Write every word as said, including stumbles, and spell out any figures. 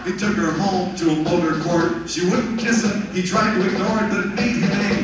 He took her home to a motor court. She wouldn't kiss him. He tried to ignore it, but it made him angry.